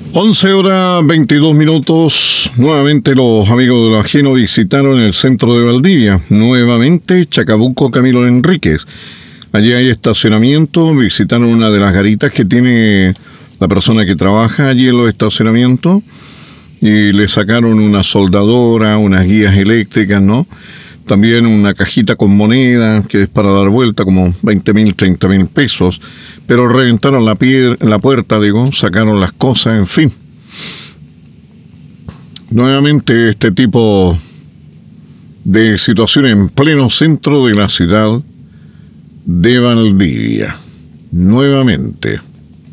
11:22. Nuevamente los amigos de la Geno visitaron el centro de Valdivia. Nuevamente Chacabuco Camilo Enríquez. Allí hay estacionamiento. Visitaron una de las garitas que tiene la persona que trabaja allí en los estacionamientos. Y le sacaron una soldadora, unas guías eléctricas, ¿no? También una cajita con moneda, que es para dar vuelta, como 20.000, 30.000 pesos. Pero reventaron la puerta, sacaron las cosas, en fin. Nuevamente este tipo de situación en pleno centro de la ciudad de Valdivia. Nuevamente.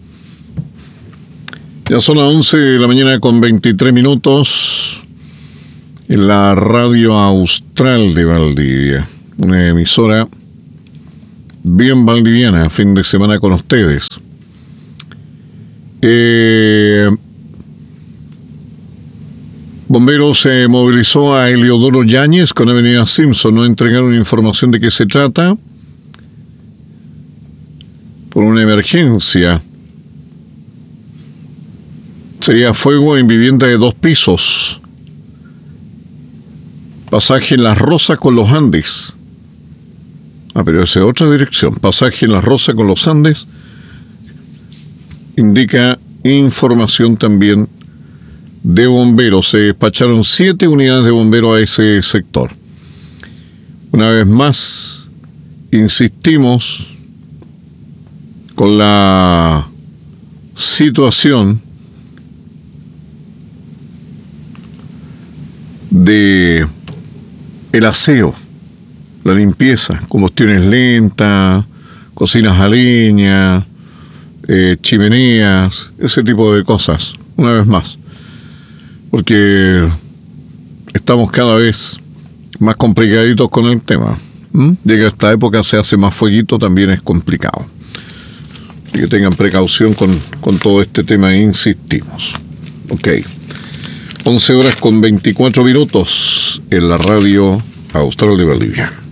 Ya son las 11 de la mañana con 23 minutos. En la Radio Austral de Valdivia, una emisora bien valdiviana, fin de semana con ustedes. Bomberos se movilizó a Heliodoro Yáñez con Avenida Simpson. No entregaron información de qué se trata. Por una emergencia. Sería fuego en vivienda de 2 pisos. Pasaje en Las Rosas con los Andes. Pero esa es otra dirección. Pasaje en Las Rosas con los Andes. Indica información también de bomberos. Se despacharon 7 unidades de bomberos a ese sector. Una vez más, insistimos con la situación de el aseo, la limpieza, combustiones lentas, cocinas a leña, chimeneas, ese tipo de cosas, una vez más. Porque estamos cada vez más complicaditos con el tema. Llega esta época, se hace más fueguito, también es complicado. Así que tengan precaución con todo este tema, insistimos. Ok. 11:24 en la Radio Austral de Valdivia.